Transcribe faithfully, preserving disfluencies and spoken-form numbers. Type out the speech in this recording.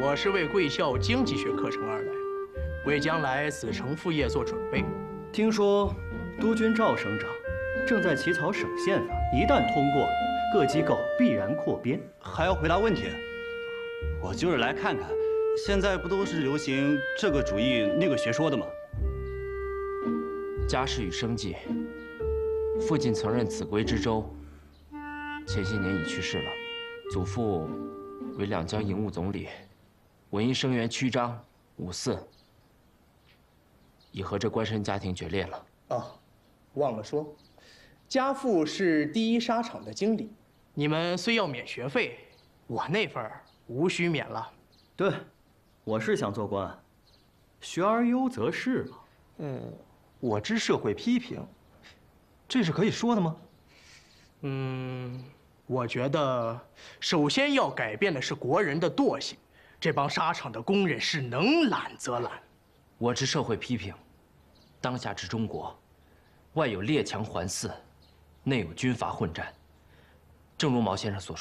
我是为贵校经济学课程而来，为将来子承父业做准备。 听说督军赵省长正在起草省宪法，一旦通过，各机构必然扩编。 还要回答问题？我就是来看看，现在不都是流行这个主义那个学说的吗？ 家世与生计，父亲曾任秭归知州，前些年已去世了。祖父为两江营务总理，我因生源曲张，五四已和这官绅家庭决裂了。 哦，忘了说，家父是第一纱厂的经理。你们虽要免学费，我那份儿无需免了。 对，我是想做官，学而优则仕嘛。 嗯，我知社会批评，这是可以说的吗？ 嗯，我觉得首先要改变的是国人的惰性。这帮纱厂的工人是能懒则懒。 我知社会批评，当下之中国，外有列强环伺，内有军阀混战。正如毛先生所说。